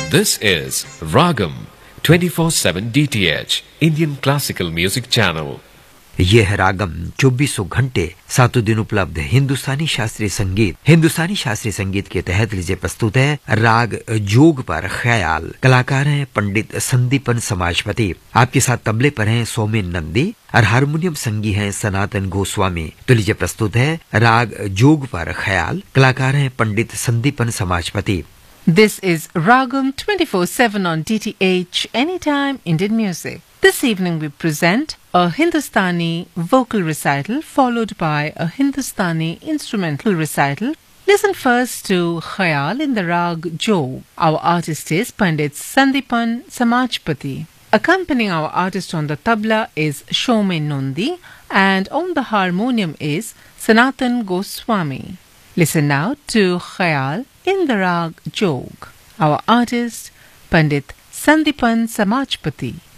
This is Ragam 24/7 DTH Indian Classical Music Channel. यह है रागम 2400 घंटे 7 दिन उपलब्ध हिंदुस्तानी शास्त्रीय संगीत। हिंदुस्तानी शास्त्रीय संगीत के तहत लीजिए प्रस्तुत है राग जोग पर ख्याल। कलाकार हैं पंडित संदीपन समाजपति। आपके साथ तबले पर हैं सोमेन नंदी और हारमोनियम संगी हैं सनातन गोस्वामी। तो लीजिए प्रस्तुत है राग जोग पर ख्याल। कलाकार हैं पंडित Sandipan समाजपति। This is Ragam 24/7 on DTH Anytime Indian Music. This evening we present a Hindustani vocal recital followed by a Hindustani instrumental recital. Listen first to Khayal in the Rag Jog. Our artist is Pandit Sandipan Samajpati. Accompanying our artist on the tabla is Shomen Nundi and on the harmonium is Sanatan Goswami. Listen now to Khayal in the Rag Jog. Our artist Pandit Sandipan Samajpati.